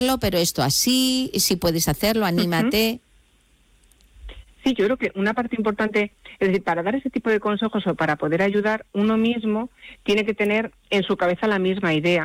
pero esto así, si puedes hacerlo, anímate. Sí, yo creo que una parte importante, es decir, para dar ese tipo de consejos o para poder ayudar, uno mismo tiene que tener en su cabeza la misma idea.